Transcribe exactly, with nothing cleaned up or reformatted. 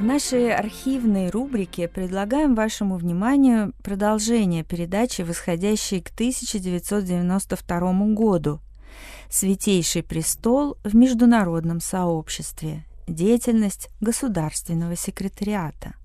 В нашей архивной рубрике предлагаем вашему вниманию продолжение передачи, восходящей к тысяча девятьсот девяносто второму году «Святейший престол в международном сообществе. Деятельность государственного секретариата».